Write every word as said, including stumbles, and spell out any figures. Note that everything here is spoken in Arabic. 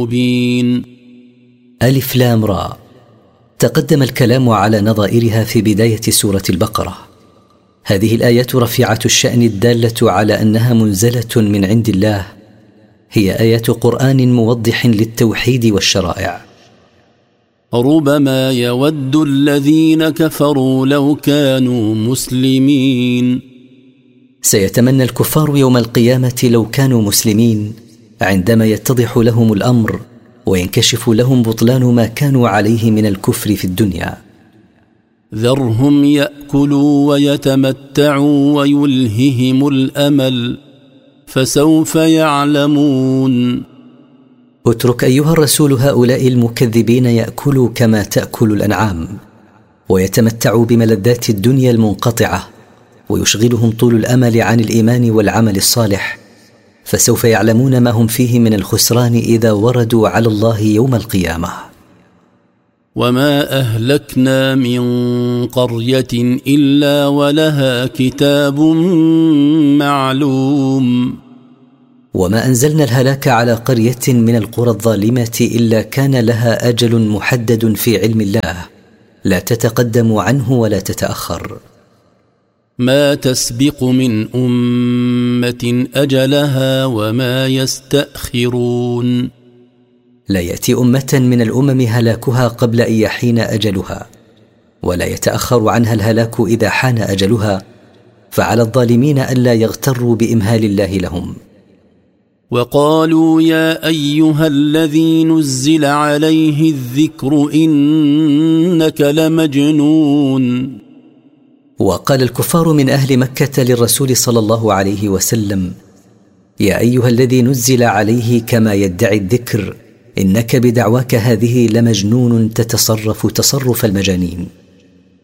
مبين. ألف لام را. تقدم الكلام على نظائرها في بداية سورة البقرة. هذه الآيات رفيعة الشأن الدالة على أنها منزلة من عند الله، هي آيات قرآن موضح للتوحيد والشرائع. ربما يود الذين كفروا لو كانوا مسلمين. سيتمنى الكفار يوم القيامة لو كانوا مسلمين، عندما يتضح لهم الأمر وينكشف لهم بطلان ما كانوا عليه من الكفر في الدنيا. ذرهم يأكلوا ويتمتعوا ويلههم الأمل فسوف يعلمون. اترك أيها الرسول هؤلاء المكذبين يأكلوا كما تأكل الأنعام، ويتمتعوا بملذات الدنيا المنقطعة، ويشغلهم طول الأمل عن الإيمان والعمل الصالح، فسوف يعلمون ما هم فيه من الخسران إذا وردوا على الله يوم القيامة. وما أهلكنا من قرية إلا ولها كتاب معلوم. وما أنزلنا الهلاك على قرية من القرى الظالمة إلا كان لها أجل محدد في علم الله، لا تتقدم عنه ولا تتأخر. ما تسبق من أمة أجلها وما يستأخرون. لا يأتي أمة من الأمم هلاكها قبل أن يحين أجلها، ولا يتأخر عنها الهلاك إذا حان أجلها، فعلى الظالمين ألا يغتروا بإمهال الله لهم. وقالوا يا أيها الذي نزل عليه الذكر إنك لمجنون. وقال الكفار من أهل مكة للرسول صلى الله عليه وسلم: يا أيها الذي نزل عليه كما يدعي الذكر، إنك بدعواك هذه لمجنون تتصرف تصرف المجانين.